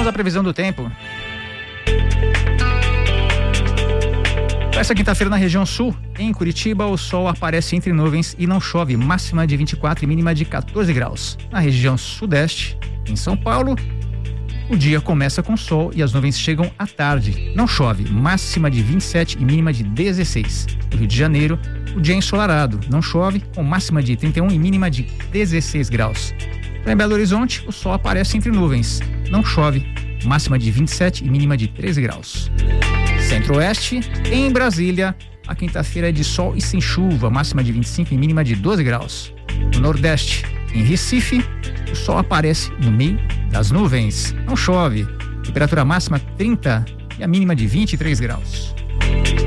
a previsão do tempo. Para essa quinta-feira na região sul, em Curitiba, o sol aparece entre nuvens e não chove, máxima de 24 e mínima de 14 graus. Na região sudeste, em São Paulo, o dia começa com sol e as nuvens chegam à tarde. Não chove, máxima de 27 e mínima de 16. No Rio de Janeiro, o dia é ensolarado, não chove, com máxima de 31 e mínima de 16 graus. Em Belo Horizonte, o sol aparece entre nuvens, não chove, máxima de 27 e mínima de 13 graus. Centro-Oeste, em Brasília, a quinta-feira é de sol e sem chuva, máxima de 25 e mínima de 12 graus. No Nordeste, em Recife, o sol aparece no meio das nuvens, não chove, temperatura máxima 30 e a mínima de 23 graus.